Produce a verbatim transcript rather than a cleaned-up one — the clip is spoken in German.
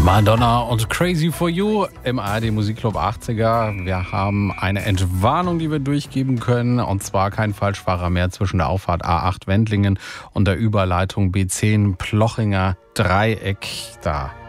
Madonna und Crazy for You im A R D Musikclub achtziger. Wir haben eine Entwarnung, die wir durchgeben können. Und zwar kein Falschfahrer mehr zwischen der Auffahrt A acht Wendlingen und der Überleitung B zehn Plochinger Dreieck. Da